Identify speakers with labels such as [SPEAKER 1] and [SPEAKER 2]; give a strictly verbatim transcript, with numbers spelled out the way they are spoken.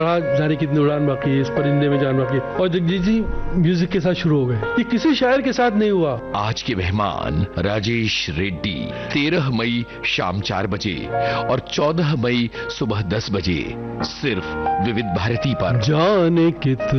[SPEAKER 1] जाने कितनी उड़ान बाकी है, इस परिंदे में जान बाकी है। और जगजीत जी म्यूजिक के साथ शुरू हो गए। ये किसी शायर के साथ नहीं हुआ।
[SPEAKER 2] आज के मेहमान राजेश रेड्डी तेरह मई शाम चार बजे और चौदह मई सुबह दस बजे सिर्फ विविध भारती पर।
[SPEAKER 1] जाने कितने